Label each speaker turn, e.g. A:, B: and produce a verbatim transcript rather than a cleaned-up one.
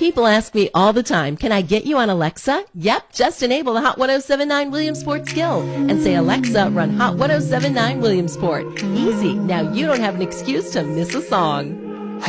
A: People ask me all the time, can I get you on Alexa? Yep, just enable the Hot ten seventy-nine Williamsport skill and say, Alexa, run Hot ten seventy-nine Williamsport. Easy. Now you don't have an excuse to miss a song.